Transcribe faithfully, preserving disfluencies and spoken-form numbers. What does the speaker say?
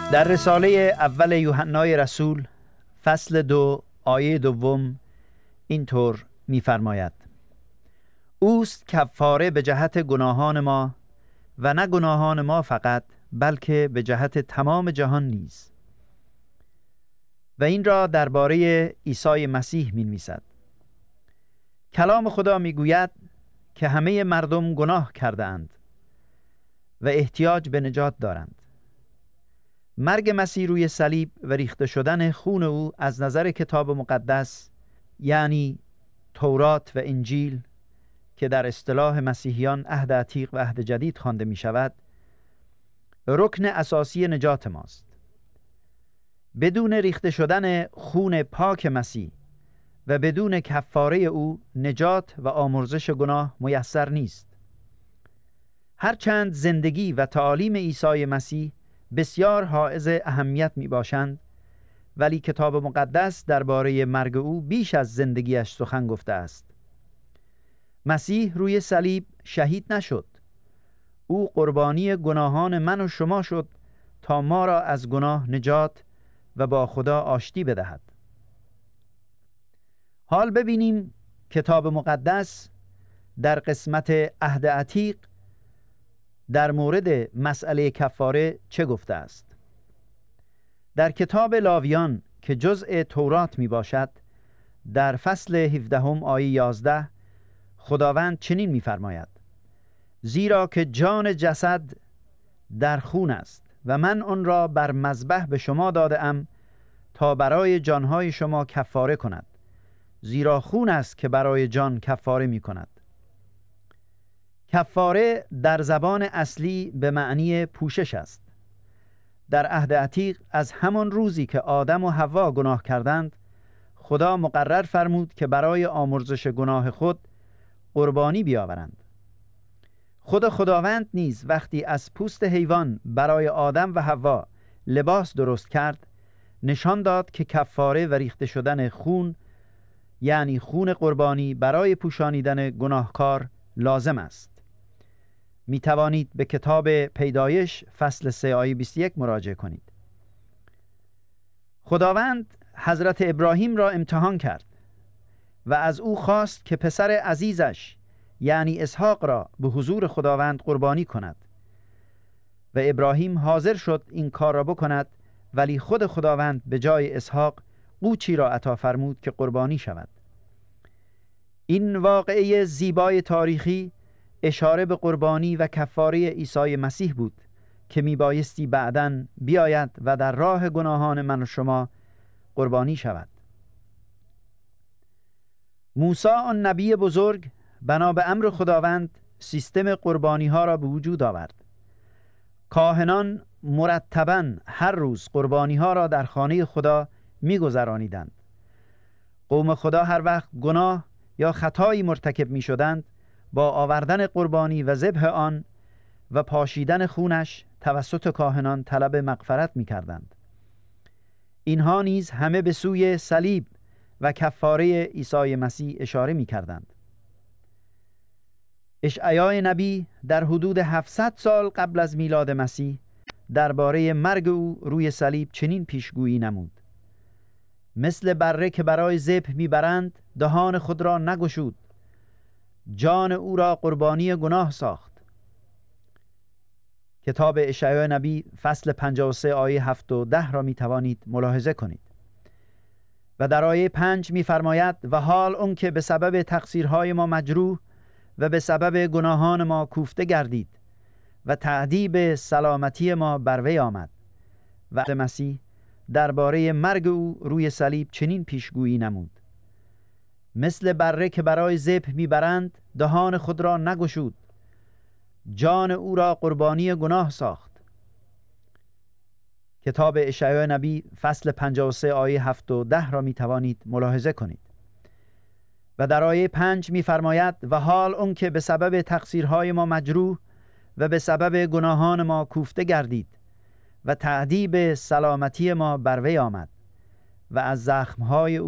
در رساله اول یوحنای رسول فصل دو آیه دوم اینطور می‌فرماید: اوست کفاره به جهت گناهان ما و نه گناهان ما فقط، بلکه به جهت تمام جهان نیز. و این را درباره عیسی مسیح می‌نویسد. کلام خدا می‌گوید که همه مردم گناه کرده‌اند و احتیاج به نجات دارند. مرگ مسیح روی صلیب و ریخته شدن خون او از نظر کتاب مقدس، یعنی تورات و انجیل که در اصطلاح مسیحیان عهد عتیق و عهد جدید خوانده می شود، رکن اساسی نجات ماست. بدون ریخته شدن خون پاک مسیح و بدون کفاره او نجات و آمرزش گناه میسر نیست. هرچند زندگی و تعالیم عیسی مسیح بسیار حائز اهمیت می باشند، ولی کتاب مقدس درباره مرگ او بیش از زندگیش سخن گفته است. مسیح روی صلیب شهید نشد. او قربانی گناهان من و شما شد تا ما را از گناه نجات و با خدا آشتی بدهد. حال ببینیم کتاب مقدس در قسمت عهد عتیق در مورد مسئله کفاره چه گفته است. در کتاب لاویان که جزء تورات می باشد، در فصل هفدهم آیه یازده خداوند چنین می فرماید: زیرا که جان جسد در خون است و من آن را بر مذبح به شما داده ام تا برای جانهای شما کفاره کند، زیرا خون است که برای جان کفاره می کند. کفاره در زبان اصلی به معنی پوشش است. در عهد عتیق از همان روزی که آدم و حوا گناه کردند، خدا مقرر فرمود که برای آمرزش گناه خود قربانی بیاورند. خود خداوند نیز وقتی از پوست حیوان برای آدم و حوا لباس درست کرد، نشان داد که کفاره و ریخته شدن خون، یعنی خون قربانی برای پوشانیدن گناهکار لازم است. می توانید به کتاب پیدایش فصل سه آیه بیست و یک مراجعه کنید. خداوند حضرت ابراهیم را امتحان کرد و از او خواست که پسر عزیزش یعنی اسحاق را به حضور خداوند قربانی کند و ابراهیم حاضر شد این کار را بکند، ولی خود خداوند به جای اسحاق قوچی را عطا فرمود که قربانی شود. این واقعه زیبای تاریخی اشاره به قربانی و کفاره عیسی مسیح بود که میبایستی بعداً بیاید و در راه گناهان من و شما قربانی شود. موسی آن نبی بزرگ بنا به امر خداوند سیستم قربانی ها را به وجود آورد. کاهنان مرتباً هر روز قربانی ها را در خانه خدا میگذرانیدند. قوم خدا هر وقت گناه یا خطایی مرتکب می شدند، با آوردن قربانی و ذبح آن و پاشیدن خونش توسط کاهنان طلب مغفرت می کردند. اینها نیز همه به سوی صلیب و کفاره عیسی مسیح اشاره می کردند. اشعیا نبی در حدود هفتصد سال قبل از میلاد مسیح درباره مرگ او روی صلیب چنین پیشگویی نمود: مثل بره که برای ذبح میبرند دهان خود را نگشود، جان او را قربانی گناه ساخت. کتاب اشعیا نبی فصل پنجاه و سه آیه هفت و ده را می توانید ملاحظه کنید. و در آیه پنج می فرماید: و حال اون که به سبب تقصیرهای ما مجروح و به سبب گناهان ما کوفته گردید و تأدیب سلامتی ما بر وی آمد. و مسیح درباره مرگ او روی صلیب چنین پیشگویی نمود: مثل بره که برای ذبح میبرند دهان خود را نگشود، جان او را قربانی گناه ساخت. کتاب اشعیا نبی فصل پنجاه و سه آیه هفت و ده را می توانید ملاحظه کنید. و در آیه پنج می فرماید: و حال اون که به سبب تقصیرهای ما مجروح و به سبب گناهان ما کوفته گردید و تأدیب سلامتی ما بر وی آمد و از زخمهای او